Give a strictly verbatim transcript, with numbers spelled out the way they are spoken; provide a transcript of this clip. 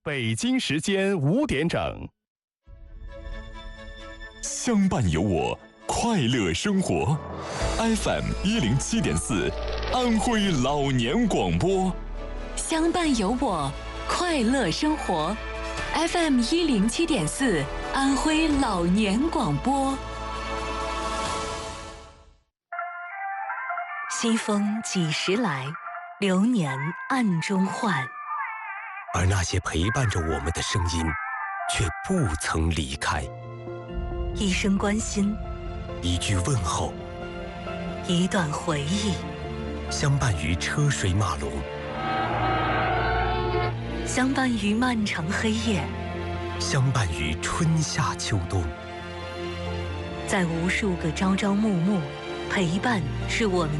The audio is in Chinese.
北京时间五点整。 相伴有我，快乐生活。F M 一零七点四，安徽老年广播。 相伴有我，快乐生活。F M 一零七点四，安徽老年广播。西风几时来？流年暗中换。 而那些陪伴着我们的声音，却不曾离开。 一声关心， 一句问候， 一段回忆， 相伴于车水马龙， 相伴于漫长黑夜， 相伴于春夏秋冬。 在无数个朝朝暮暮，陪伴是我们